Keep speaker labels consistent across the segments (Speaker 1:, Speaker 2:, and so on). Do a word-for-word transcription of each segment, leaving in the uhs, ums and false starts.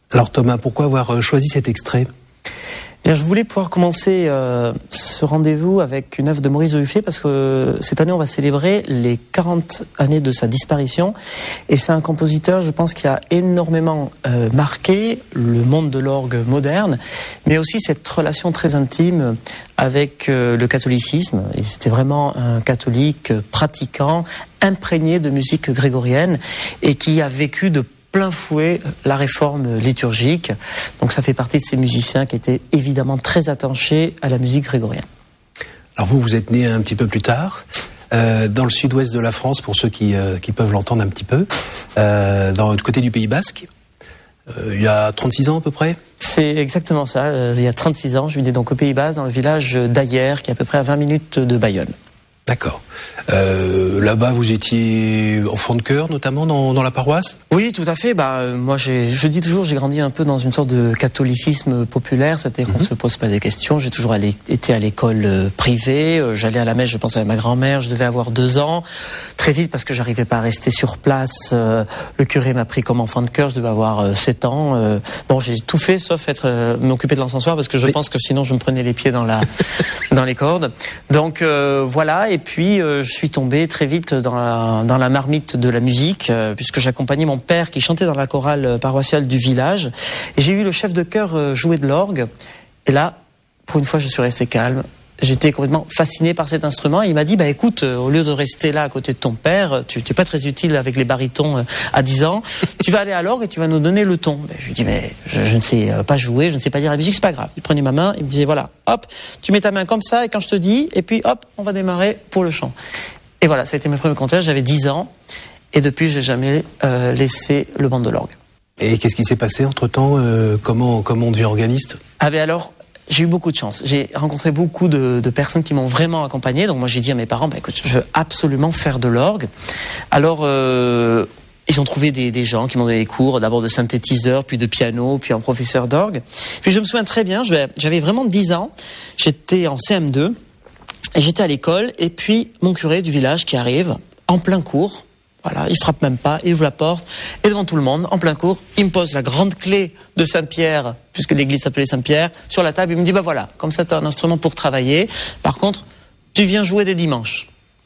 Speaker 1: Alors Thomas, pourquoi avoir choisi cet extrait ?
Speaker 2: Bien, je voulais pouvoir commencer euh, ce rendez-vous avec une œuvre de Maurice de Buffet parce que cette année on va célébrer les quarante années de sa disparition et c'est un compositeur, je pense, qui a énormément euh, marqué le monde de l'orgue moderne, mais aussi cette relation très intime avec euh, le catholicisme. Et c'était vraiment un catholique pratiquant, imprégné de musique grégorienne et qui a vécu de plein fouet la réforme liturgique. Donc ça fait partie de ces musiciens qui étaient évidemment très attachés à la musique grégorienne.
Speaker 1: Alors vous, vous êtes né un petit peu plus tard, euh, dans le sud-ouest de la France, pour ceux qui, euh, qui peuvent l'entendre un petit peu, euh, dans, du côté du Pays Basque, euh, il y a trente-six ans à peu près.
Speaker 2: C'est exactement ça, euh, il y a trente-six ans, je suis né donc au Pays Basque, dans le village d'Ayer, qui est à peu près à vingt minutes de Bayonne.
Speaker 1: D'accord. Euh, là-bas, vous étiez enfant de chœur, notamment dans, dans la paroisse ?
Speaker 2: Oui, tout à fait. Bah, euh, moi, j'ai, je dis toujours, j'ai grandi un peu dans une sorte de catholicisme populaire, c'est-à-dire mm-hmm. qu'on se pose pas des questions. J'ai toujours allé, été à l'école euh, privée. Euh, j'allais à la messe, je pense, avec ma grand-mère. Je devais avoir deux ans. Très vite, parce que j'arrivais pas à rester sur place, euh, le curé m'a pris comme enfant de chœur. Je devais avoir euh, sept ans. Euh, bon, j'ai tout fait, sauf être euh, m'occuper de l'encensoir, parce que je oui. pense que sinon, je me prenais les pieds dans la dans les cordes. Donc euh, voilà. Et puis, euh, je suis tombé très vite dans la, dans la marmite de la musique, euh, puisque j'accompagnais mon père qui chantait dans la chorale paroissiale du village. Et j'ai vu le chef de chœur euh, jouer de l'orgue. Et là, pour une fois, je suis resté calme. J'étais complètement fasciné par cet instrument. Et il m'a dit, bah écoute, euh, au lieu de rester là à côté de ton père, tu n'es pas très utile avec les barytons euh, à dix ans, tu vas aller à l'orgue et tu vas nous donner le ton. Ben, je lui dis, mais je, je ne sais pas jouer, je ne sais pas lire la musique, c'est pas grave. Il prenait ma main, il me disait, voilà, hop, tu mets ta main comme ça et quand je te dis, et puis hop, on va démarrer pour le chant. Et voilà, ça a été mes premiers concerts, j'avais dix ans, et depuis, j'ai jamais euh, laissé le banc de l'orgue.
Speaker 1: Et qu'est-ce qui s'est passé entre-temps euh, Comment, comment on devient organiste ?
Speaker 2: Ah ben alors, j'ai eu beaucoup de chance. J'ai rencontré beaucoup de, de personnes qui m'ont vraiment accompagné. Donc moi, j'ai dit à mes parents, bah, écoute, je veux absolument faire de l'orgue. Alors, euh, ils ont trouvé des, des gens qui m'ont donné des cours, d'abord de synthétiseur, puis de piano, puis un professeur d'orgue. Puis je me souviens très bien, j'avais vraiment dix ans, j'étais en C M deux, et j'étais à l'école, et puis mon curé du village qui arrive, en plein cours, voilà, il frappe même pas, il ouvre la porte, et devant tout le monde, en plein cours, il me pose la grande clé de Saint-Pierre, puisque l'église s'appelait Saint-Pierre, sur la table, il me dit, bah voilà, comme ça tu as un instrument pour travailler, par contre, tu viens jouer des dimanches.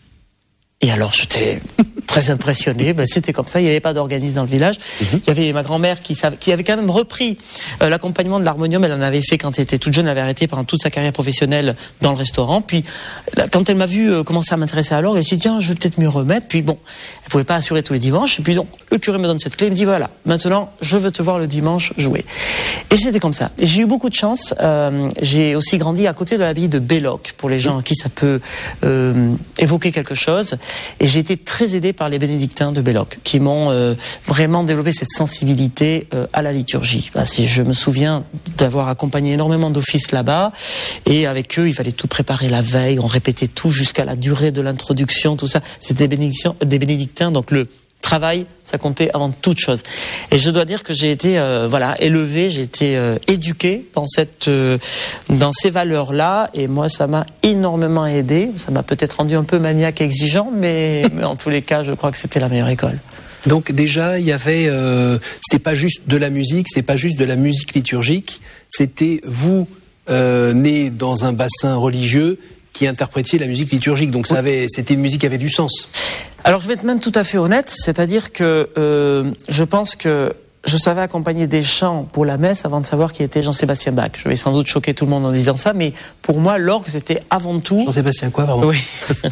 Speaker 2: Et alors j'étais très impressionné, ben, c'était comme ça, il n'y avait pas d'organiste dans le village. Mm-hmm. Il y avait ma grand-mère qui, savait, qui avait quand même repris euh, l'accompagnement de l'harmonium, elle en avait fait quand elle était toute jeune, elle avait arrêté pendant toute sa carrière professionnelle dans le restaurant. Puis là, quand elle m'a vu euh, commencer à m'intéresser à l'orgue, elle s'est dit tiens, je vais peut-être m'y remettre. Puis bon, elle pouvait pas assurer tous les dimanches. Et puis donc, le curé me donne cette clé, il me dit voilà, maintenant je veux te voir le dimanche jouer. Et c'était comme ça. Et j'ai eu beaucoup de chance. Euh, j'ai aussi grandi à côté de l'abbaye de Belloc, pour les gens à qui ça peut euh, évoquer quelque chose. Et j'ai été très aidé par les bénédictins de Belloc, qui m'ont euh, vraiment développé cette sensibilité euh, à la liturgie. Bah, si je me souviens d'avoir accompagné énormément d'offices là-bas, et avec eux, il fallait tout préparer la veille, on répétait tout jusqu'à la durée de l'introduction, tout ça. C'était des bénédictins, des bénédictins, donc le travail, ça comptait avant toute chose. Et je dois dire que j'ai été euh, voilà élevé, j'ai été euh, éduqué dans cette euh, dans ces valeurs-là, et moi ça m'a énormément aidé. Ça m'a peut-être rendu un peu maniaque, exigeant, mais, mais en tous les cas, je crois que c'était la meilleure école.
Speaker 1: Donc déjà, il y avait, euh, c'était pas juste de la musique, c'était pas juste de la musique liturgique, c'était vous euh, né dans un bassin religieux qui interprétiez la musique liturgique. Donc ça avait, c'était une musique qui avait du sens.
Speaker 2: Alors je vais être même tout à fait honnête, c'est-à-dire que euh, je pense que je savais accompagner des chants pour la messe avant de savoir qui était Jean-Sébastien Bach. Je vais sans doute choquer tout le monde en disant ça, mais pour moi l'orgue c'était avant tout...
Speaker 1: Jean-Sébastien quoi, pardon ?
Speaker 2: Oui.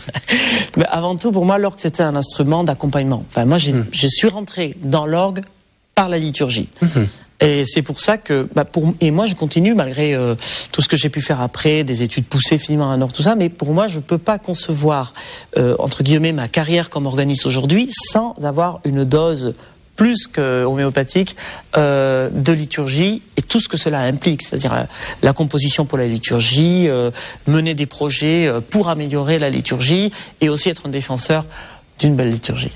Speaker 2: Mais avant tout, pour moi l'orgue c'était un instrument d'accompagnement. Enfin moi j'ai, mmh. je suis rentré dans l'orgue par la liturgie. Mmh. Et c'est pour ça que, bah pour, et moi je continue malgré euh, tout ce que j'ai pu faire après, des études poussées finalement à Nord, tout ça, mais pour moi je peux pas concevoir, euh, entre guillemets, ma carrière comme organiste aujourd'hui sans avoir une dose plus que homéopathique euh, de liturgie et tout ce que cela implique, c'est-à-dire la, la composition pour la liturgie, euh, mener des projets euh, pour améliorer la liturgie et aussi être un défenseur d'une belle liturgie.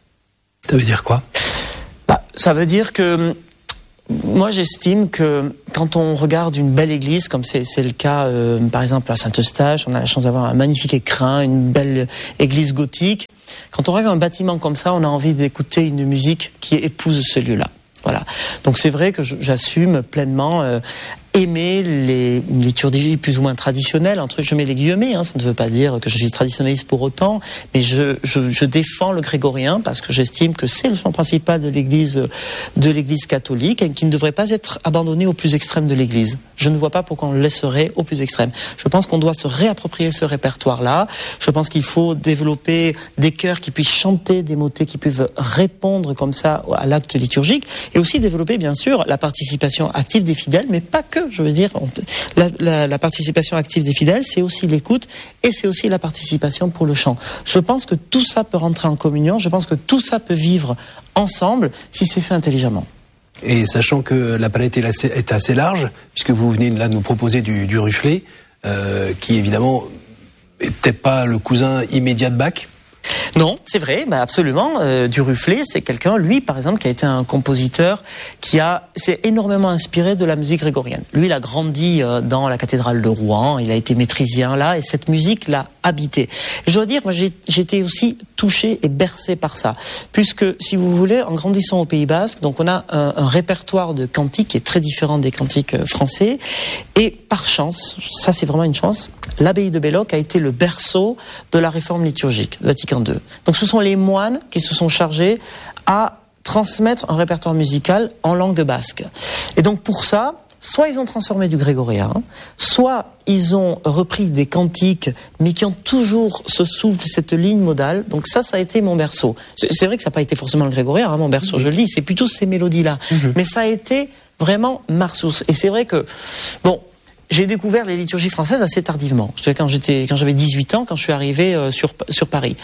Speaker 1: Ça veut dire quoi ?
Speaker 2: Bah, ça veut dire que moi, j'estime que quand on regarde une belle église, comme c'est, c'est le cas, euh, par exemple, à Saint-Eustache, on a la chance d'avoir un magnifique écrin, une belle église gothique. Quand on regarde un bâtiment comme ça, on a envie d'écouter une musique qui épouse ce lieu-là. Voilà. Donc c'est vrai que j'assume pleinement euh, aimer les liturgies plus ou moins traditionnelles, entre je mets les guillemets, hein, ça ne veut pas dire que je suis traditionnaliste pour autant, mais je, je, je défends le grégorien parce que j'estime que c'est le chant principal de l'Église de l'Église catholique et qui ne devrait pas être abandonné au plus extrême de l'Église. Je ne vois pas pourquoi on le laisserait au plus extrême. Je pense qu'on doit se réapproprier ce répertoire-là. Je pense qu'il faut développer des chœurs qui puissent chanter des motets qui peuvent répondre comme ça à l'acte liturgique et aussi développer bien sûr la participation active des fidèles, mais pas que. Je veux dire, on, la, la, la participation active des fidèles, c'est aussi l'écoute et c'est aussi la participation pour le chant. Je pense que tout ça peut rentrer en communion, je pense que tout ça peut vivre ensemble si c'est fait intelligemment.
Speaker 1: Et sachant que la palette est assez, est assez large, puisque vous venez là de nous proposer du, du Ruflet, euh, qui évidemment est peut-être pas le cousin immédiat de Bach.
Speaker 2: Non, c'est vrai, bah absolument. Euh, du Ruflet, c'est quelqu'un, lui, par exemple, qui a été un compositeur qui a s'est énormément inspiré de la musique grégorienne. Lui, il a grandi euh, dans la cathédrale de Rouen, il a été maîtrisien là, et cette musique l'a habité. Et je dois dire, moi, j'ai, j'étais aussi touché et bercé par ça, puisque, si vous voulez, en grandissant au Pays Basque, donc on a un, un répertoire de cantiques qui est très différent des cantiques français, et par chance, ça c'est vraiment une chance, l'abbaye de Belloc a été le berceau de la réforme liturgique, Vatican deux. Donc ce sont les moines qui se sont chargés à transmettre un répertoire musical en langue basque. Et donc pour ça, soit ils ont transformé du grégorien, soit ils ont repris des cantiques, mais qui ont toujours ce souffle, cette ligne modale. Donc ça, ça a été mon berceau. C'est vrai que ça n'a pas été forcément le grégorien, hein, mon berceau, je le lis, c'est plutôt ces mélodies-là. Mm-hmm. Mais ça a été vraiment ma ressource. Et c'est vrai que, bon, j'ai découvert les liturgies françaises assez tardivement. Je quand j'étais, quand j'avais dix-huit ans, quand je suis arrivé euh, sur sur Paris.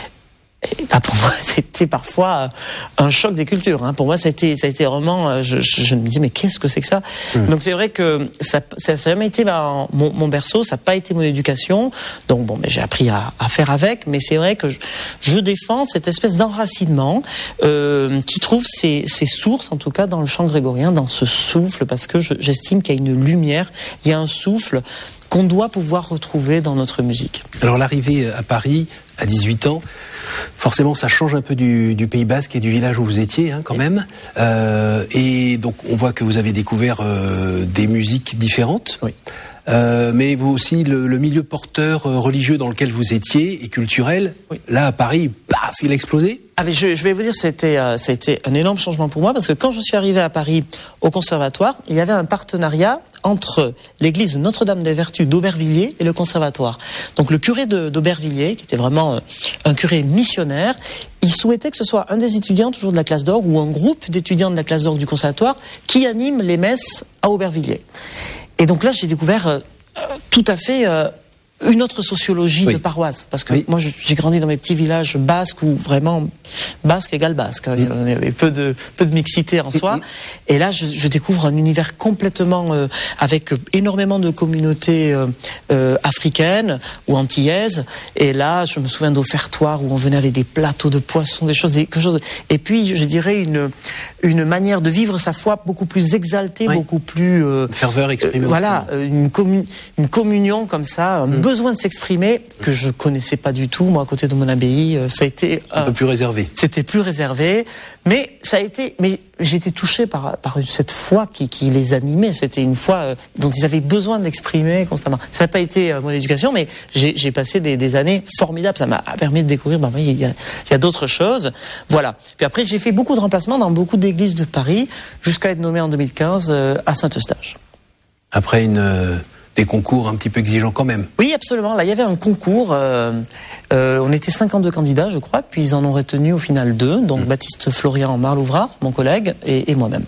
Speaker 2: Et là, pour moi, c'était parfois un choc des cultures. Hein. Pour moi, ça a été, ça a été vraiment. Je, je, je me disais, mais qu'est-ce que c'est que ça ? mmh. Donc c'est vrai que ça, ça n'a jamais été bah, mon, mon berceau, ça n'a pas été mon éducation. Donc bon, mais j'ai appris à, à faire avec. Mais c'est vrai que je, je défends cette espèce d'enracinement euh, qui trouve ses, ses sources, en tout cas, dans le chant grégorien, dans ce souffle, parce que je, j'estime qu'il y a une lumière, il y a un souffle qu'on doit pouvoir retrouver dans notre musique.
Speaker 1: Alors l'arrivée à Paris à dix-huit ans, forcément ça change un peu du, du Pays Basque et du village où vous étiez hein, quand oui. même. Euh, et donc on voit que vous avez découvert euh, des musiques différentes.
Speaker 2: Oui.
Speaker 1: Euh, mais vous aussi, le, le milieu porteur euh, religieux dans lequel vous étiez et culturel, oui. là à Paris, paf, il a explosé.
Speaker 2: Ah mais je, je vais vous dire, c'était, euh, ça a été un énorme changement pour moi parce que quand je suis arrivé à Paris au conservatoire, il y avait un partenariat entre l'église Notre-Dame des Vertus d'Aubervilliers et le conservatoire. Donc le curé de, d'Aubervilliers, qui était vraiment un curé missionnaire, il souhaitait que ce soit un des étudiants toujours de la classe d'orgue ou un groupe d'étudiants de la classe d'orgue du conservatoire qui anime les messes à Aubervilliers. Et donc là, j'ai découvert euh, tout à fait euh, une autre sociologie oui. de paroisse. Parce que oui. moi, j'ai grandi dans mes petits villages basques où vraiment basque égale basque. Hein, mmh. Il y avait peu de, peu de mixité en soi. Mmh. Et là, je, je découvre un univers complètement euh, avec énormément de communautés euh, euh, africaines ou antillaises. Et là, je me souviens d'offertoires où on venait avec des plateaux de poissons, des choses, des, quelque chose. Et puis, je dirais une, une manière de vivre sa foi beaucoup plus exaltée, oui. beaucoup plus... Euh,
Speaker 1: ferveur exprimée.
Speaker 2: Euh, voilà, euh, une, commun, une communion comme ça, un mmh. besoin de s'exprimer que je connaissais pas du tout. Moi, à côté de mon abbaye, ça a été...
Speaker 1: Un euh, peu plus réservé.
Speaker 2: C'était plus réservé, mais ça a été... Mais j'ai été touché par, par cette foi qui, qui les animait. C'était une foi euh, dont ils avaient besoin d'exprimer constamment. Ça n'a pas été euh, mon éducation, mais j'ai, j'ai passé des, des années formidables. Ça m'a permis de découvrir, bah, il y a, il y a d'autres choses. Voilà. Puis après, j'ai fait beaucoup de remplacements dans beaucoup d'églises de Paris, jusqu'à être nommé en deux mille quinze euh, à Saint-Eustache.
Speaker 1: Après une... Euh... des concours un petit peu exigeants quand même.
Speaker 2: Oui, absolument. Là, il y avait un concours. Euh, euh, on était cinquante-deux candidats, je crois, puis ils en ont retenu au final deux. Donc, mmh. Baptiste Florian Marlouvrard, mon collègue, et, et moi-même.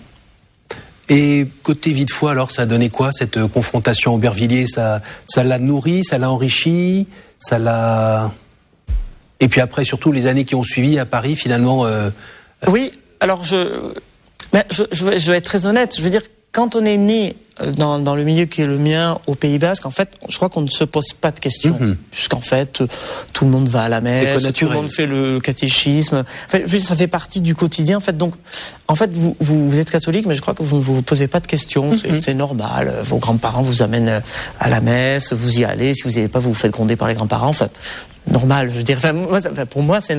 Speaker 1: Et côté vie de foi, alors, ça a donné quoi, cette confrontation Aubervilliers ? Ça, ça l'a nourri, ça l'a enrichi, ça l'a... Et puis après, surtout, les années qui ont suivi à Paris, finalement... Euh...
Speaker 2: Oui, alors, je, ben, je, je, vais, je vais être très honnête. Je veux dire, quand on est né... Dans, dans le milieu qui est le mien, au Pays Basque, en fait, je crois qu'on ne se pose pas de questions, mmh. puisqu'en fait, tout le monde va à la messe, tout le monde fait le catéchisme. En fait, ça fait partie du quotidien. En fait, donc, en fait, vous, vous, vous êtes catholique, mais je crois que vous ne vous posez pas de questions. Mmh. C'est, c'est normal. Vos grands-parents vous amènent à la messe, vous y allez. Si vous n'y allez pas, vous vous faites gronder par les grands-parents. Enfin, normal. Je veux dire, enfin, moi, pour moi, c'est